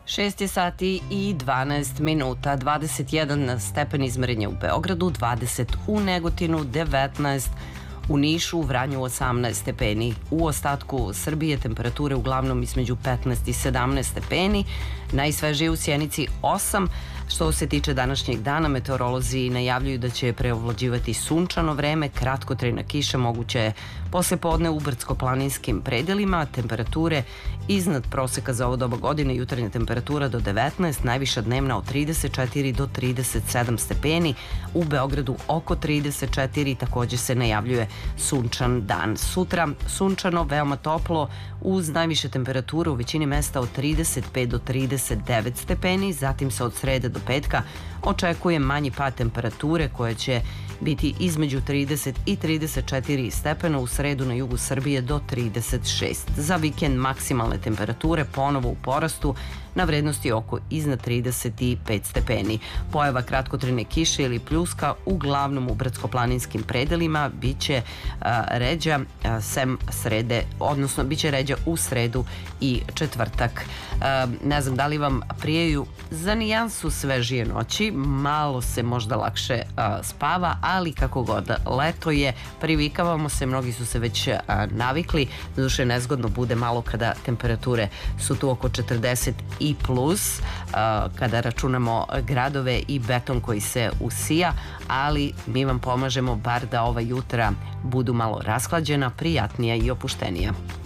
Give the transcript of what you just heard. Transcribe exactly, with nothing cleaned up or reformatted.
šest je sati i dvanaest minuta, dvadeset jedan stepen izmerenja u Beogradu, dvadeset u Negotinu, devetnaest u Nišu, u Vranju osamnaest stepeni. U ostatku Srbije temperature uglavnom između petnaest i sedamnaest stepeni, najsvežije u Sjenici osam. Što se tiče današnjeg dana, meteorolozi najavljuju da će preovlađivati sunčano vreme, kratkotrajna kiša moguće je posle podne u brdsko-planinskim predelima, temperature iznad proseka za ovo doba godine, jutarnja temperatura do devetnaest, najviša dnevna od trideset četiri do trideset sedam stepeni, u Beogradu oko trideset četiri, takođe se najavljuje sunčan dan. Sutra sunčano, veoma toplo, uz najviše temperature u većini mesta od trideset pet do trideset devet stepeni, zatim se od srede do petka očekuje manji pad temperature koja će biti između trideset i trideset četiri stepena, u sredu na jugu Srbije do trideset šest. Za vikend maksimalne temperature ponovo u porastu na vrednosti oko iznad trideset pet stepeni. Pojava kratkotrajne kiše ili pljuska uglavnom u brdsko-planinskim predelima biće a, ređa a, sem srede, odnosno biće ređa u sredu i četvrtak. A, ne znam da li vam prijaju za nijansu svežije noći, malo se možda lakše a, spava, ali kako god, leto je, privikavamo se, mnogi su se već a, navikli, doduše nezgodno bude malo kada temperature su tu oko četrdeset i plus, a, kada računamo gradove i beton koji se usija, ali mi vam pomažemo bar da ova jutra budu malo rashlađena, prijatnija i opuštenija.